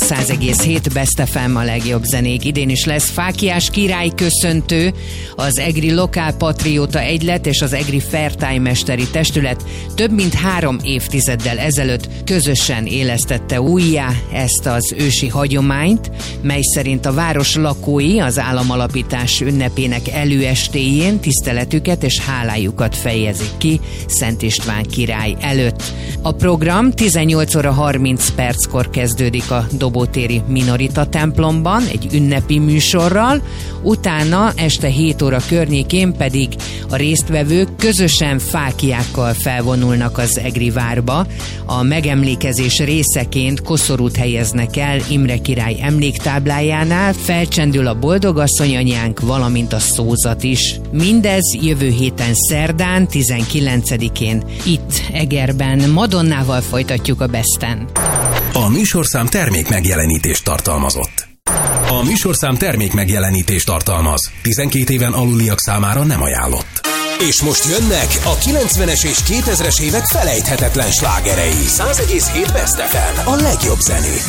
100,7 Best FM a legjobb zenék. Idén is lesz Fákiás király köszöntő, az Egri Lokál Patrióta Egylet és az Egri Fairtime Mesteri Testület több mint 3 évtizeddel ezelőtt közösen élesztette újjá ezt az ősi hagyományt, mely szerint a város lakói az államalapítás ünnepének előestéjén tiszteletüket és hálájukat fejezik ki Szent István király előtt. A program 18 óra 30 perckor kezdődik a Dobótéri Minorita templomban egy ünnepi műsorral, utána este 7 óra környékén pedig a résztvevők közösen fáklyákkal felvonulnak az Egri várba. A megemlékezés részeként koszorút helyeznek el Imre király emléktáblájánál, felcsendül a boldogasszony anyánk, valamint a szózat is. Mindez jövő héten szerdán, 19-én itt Egerben. Madonnával folytatjuk a Besten. A műsorszám termék megjelenítést tartalmazott. A műsorszám termék megjelenítést tartalmaz. 12 éven aluliak számára nem ajánlott. És most jönnek a 90-es és 2000-es évek felejthetetlen slágerei. 100,7 Best FM, a legjobb zenék.